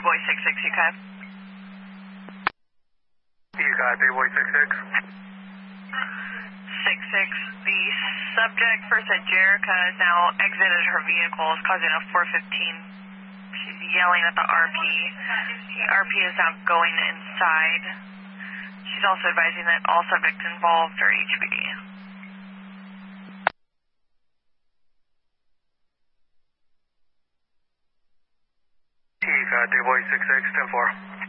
Boy 66, you got? You got Bay Boy 66. 66. The subject first at Jerica has now exited her vehicle, is causing a 415. She's yelling at the RP. The RP is now going inside. She's also advising that all subjects involved are HPD. You got Bay Boy 66, 10-4.